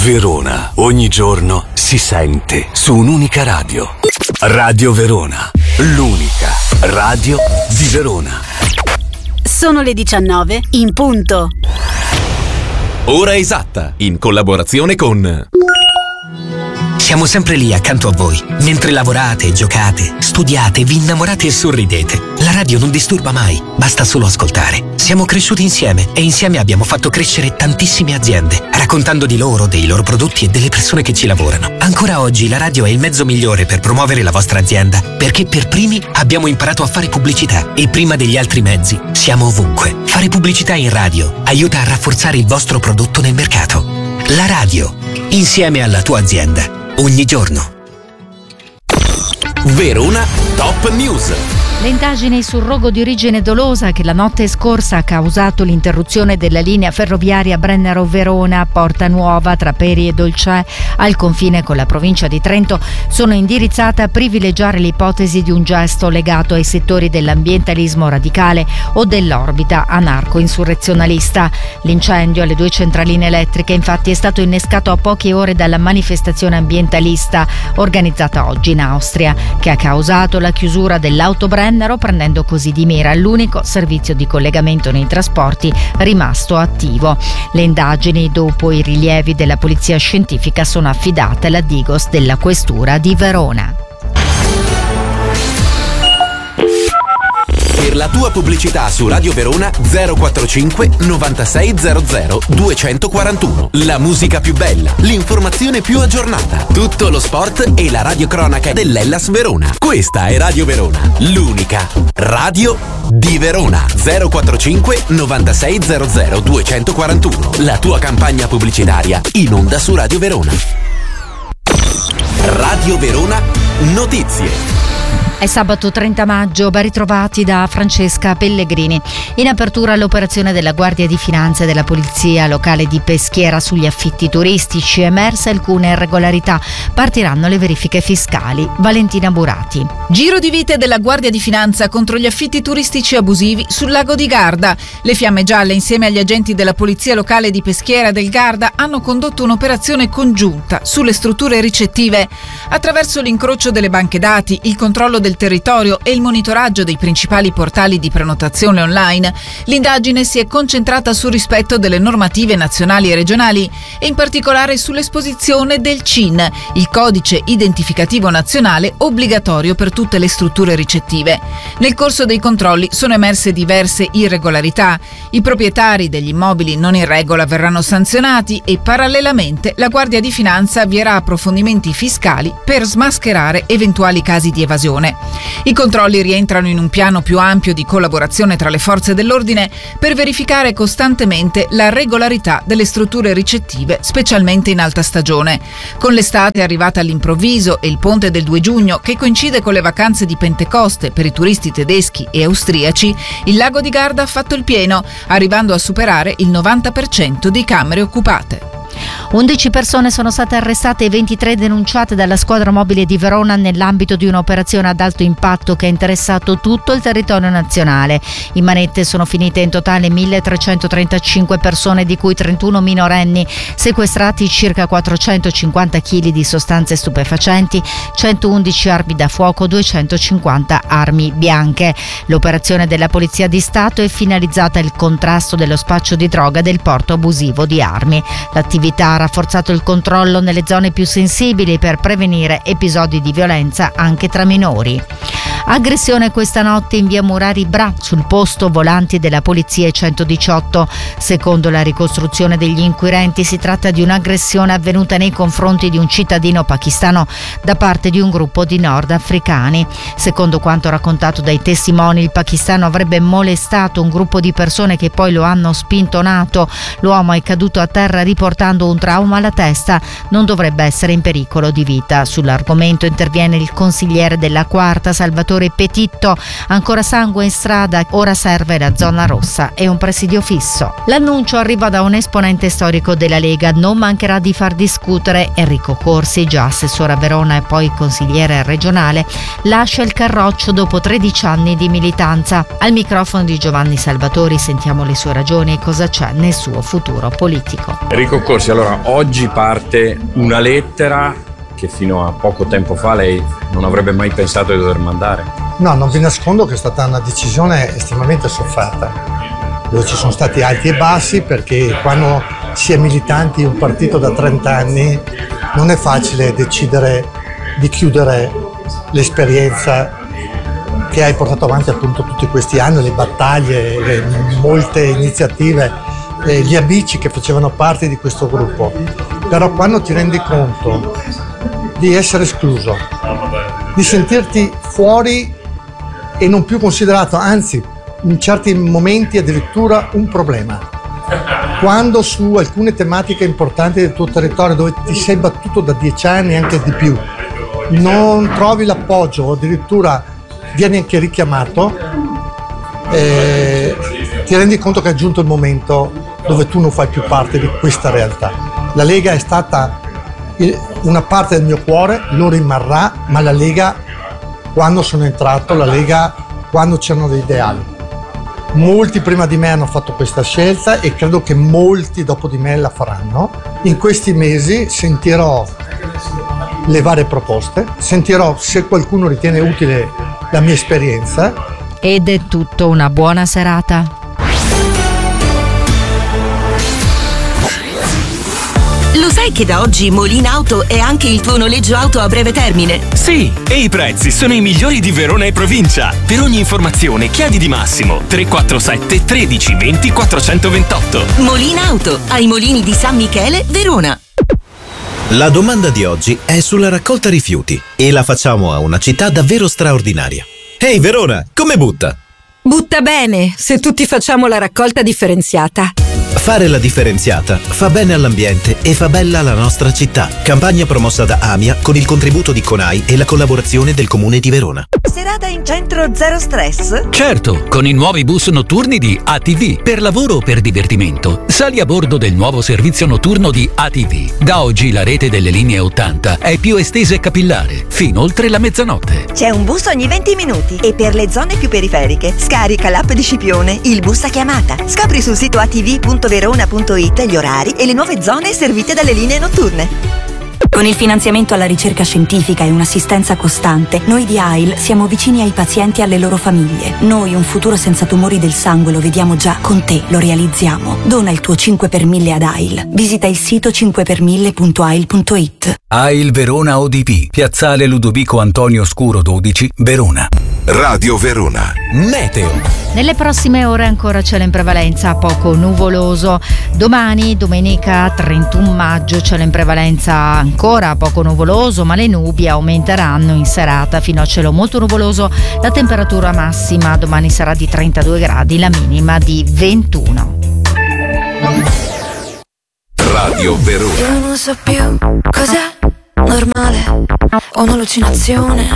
Verona, ogni giorno si sente su un'unica radio. Radio Verona, l'unica radio di Verona. Sono le 19 in punto. Ora esatta, in collaborazione con... Siamo sempre lì accanto a voi, mentre lavorate, giocate, studiate, vi innamorate e sorridete. La radio non disturba mai, basta solo ascoltare. Siamo cresciuti insieme e insieme abbiamo fatto crescere tantissime aziende, raccontando di loro, dei loro prodotti e delle persone che ci lavorano. Ancora oggi la radio è il mezzo migliore per promuovere la vostra azienda, perché per primi abbiamo imparato a fare pubblicità e prima degli altri mezzi siamo ovunque. Fare pubblicità in radio aiuta a rafforzare il vostro prodotto nel mercato. La radio, insieme alla tua azienda. Ogni giorno. Verona Top News. Le indagini sul rogo di origine dolosa che la notte scorsa ha causato l'interruzione della linea ferroviaria Brennero-Verona, Porta Nuova tra Peri e Dolcè al confine con la provincia di Trento sono indirizzate a privilegiare l'ipotesi di un gesto legato ai settori dell'ambientalismo radicale o dell'orbita anarco-insurrezionalista. L'incendio alle 2 centraline elettriche infatti è stato innescato a poche ore dalla manifestazione ambientalista organizzata oggi in Austria, che ha causato la chiusura dell'autobrennero, prendendo così di mira l'unico servizio di collegamento nei trasporti rimasto attivo. Le indagini, dopo i rilievi della polizia scientifica, sono affidate alla Digos della Questura di Verona. Per la tua pubblicità su Radio Verona 045 9600 241. La musica più bella, l'informazione più aggiornata, tutto lo sport e la radiocronaca dell'Hellas Verona. Questa è Radio Verona, l'unica radio di Verona. 045 9600 241. La tua campagna pubblicitaria in onda su Radio Verona. Radio Verona Notizie. È sabato 30 maggio, ben ritrovati da Francesca Pellegrini. In apertura l'operazione della Guardia di Finanza e della Polizia Locale di Peschiera sugli affitti turistici, emerse alcune irregolarità. Partiranno le verifiche fiscali. Valentina Burati. Giro di vite della Guardia di Finanza contro gli affitti turistici abusivi sul lago di Garda. Le Fiamme Gialle, insieme agli agenti della Polizia Locale di Peschiera e del Garda, hanno condotto un'operazione congiunta sulle strutture ricettive. Attraverso l'incrocio delle banche dati, il controllo del territorio e il monitoraggio dei principali portali di prenotazione online, l'indagine si è concentrata sul rispetto delle normative nazionali e regionali e in particolare sull'esposizione del CIN, il codice identificativo nazionale obbligatorio per tutte le strutture ricettive. Nel corso dei controlli sono emerse diverse irregolarità. I proprietari degli immobili non in regola verranno sanzionati e parallelamente la Guardia di Finanza avvierà approfondimenti fiscali per smascherare eventuali casi di evasione. I controlli rientrano in un piano più ampio di collaborazione tra le forze dell'ordine per verificare costantemente la regolarità delle strutture ricettive, specialmente in alta stagione. Con l'estate arrivata all'improvviso e il ponte del 2 giugno, che coincide con le vacanze di Pentecoste per i turisti tedeschi e austriaci, il lago di Garda ha fatto il pieno, arrivando a superare il 90% di camere occupate. 11 persone sono state arrestate e 23 denunciate dalla squadra mobile di Verona nell'ambito di un'operazione ad alto impatto che ha interessato tutto il territorio nazionale. In manette sono finite in totale 1.335 persone, di cui 31 minorenni, sequestrati circa 450 kg di sostanze stupefacenti, 111 armi da fuoco, 250 armi bianche. L'operazione della Polizia di Stato è finalizzata al contrasto dello spaccio di droga e del porto abusivo di armi. L'attività ha rafforzato il controllo nelle zone più sensibili per prevenire episodi di violenza anche tra minori. Aggressione questa notte in via Murari Bra, sul posto volanti della polizia 118. Secondo la ricostruzione degli inquirenti si tratta di un'aggressione avvenuta nei confronti di un cittadino pakistano da parte di un gruppo di nordafricani. Secondo quanto raccontato dai testimoni, il pakistano avrebbe molestato un gruppo di persone che poi lo hanno spintonato. L'uomo è caduto a terra riportando un trauma alla testa, non dovrebbe essere in pericolo di vita. Sull'argomento interviene il consigliere della Quarta, Salvatore Salvatore Petitto. Ancora sangue in strada, ora serve la zona rossa e un presidio fisso. L'annuncio arriva da un esponente storico della Lega, non mancherà di far discutere. Enrico Corsi, già assessore a Verona e poi consigliere regionale, lascia il Carroccio dopo 13 anni di militanza. Al microfono di Giovanni Salvatori sentiamo le sue ragioni e cosa c'è nel suo futuro politico. Enrico Corsi, allora oggi parte una lettera che fino a poco tempo fa lei non avrebbe mai pensato di dover mandare. No, non vi nascondo che è stata una decisione estremamente sofferta, dove ci sono stati alti e bassi, perché quando si è militanti in un partito da 30 anni non è facile decidere di chiudere l'esperienza che hai portato avanti appunto tutti questi anni, le battaglie, molte iniziative, gli amici che facevano parte di questo gruppo. Però quando ti rendi conto di essere escluso, di sentirti fuori e non più considerato, anzi in certi momenti addirittura un problema, quando su alcune tematiche importanti del tuo territorio, dove ti sei battuto da 10 anni e anche di più, non trovi l'appoggio o addirittura vieni anche richiamato, ti rendi conto che è giunto il momento dove tu non fai più parte di questa realtà. La Lega è stata una parte del mio cuore, lo rimarrà, ma la Lega, quando sono entrato, la Lega quando c'erano dei ideali. Molti prima di me hanno fatto questa scelta e credo che molti dopo di me la faranno. In questi mesi sentirò le varie proposte, sentirò se qualcuno ritiene utile la mia esperienza. Ed è tutto, una buona serata. Lo sai che da oggi Molina Auto è anche il tuo noleggio auto a breve termine? Sì, e i prezzi sono i migliori di Verona e provincia. Per ogni informazione chiedi di Massimo 347 13 20 428. Molina Auto, ai Molini di San Michele, Verona. La domanda di oggi è sulla raccolta rifiuti e la facciamo a una città davvero straordinaria. Ehi Verona, come butta? Butta bene, se tutti facciamo la raccolta differenziata. Fare la differenziata fa bene all'ambiente e fa bella la nostra città. Campagna promossa da AMIA con il contributo di CONAI e la collaborazione del Comune di Verona. Serata in centro zero stress? Certo, con i nuovi bus notturni di ATV. Per lavoro o per divertimento, sali a bordo del nuovo servizio notturno di ATV. Da oggi la rete delle linee 80 è più estesa e capillare, fino oltre la mezzanotte. C'è un bus ogni 20 minuti e per le zone più periferiche scarica l'app di Scipione, il bus a chiamata. Scopri sul sito atv.verona.it gli orari e le nuove zone servite dalle linee notturne. Con il finanziamento alla ricerca scientifica e un'assistenza costante, noi di AIL siamo vicini ai pazienti e alle loro famiglie. Noi un futuro senza tumori del sangue lo vediamo già, con te lo realizziamo. Dona il tuo 5 per 1000 ad AIL. Visita il sito 5per1000.ail.it. AIL Verona ODP, Piazzale Ludovico Antonio Scuro 12, Verona. Radio Verona. Meteo. Nelle prossime ore ancora cielo in prevalenza, poco nuvoloso. Domani, domenica 31 maggio, cielo in prevalenza ancora poco nuvoloso, ma le nubi aumenteranno in serata fino a cielo molto nuvoloso. La temperatura massima domani sarà di 32 gradi, la minima di 21. Radio Verona. Io non so più cos'è normale o un'allucinazione.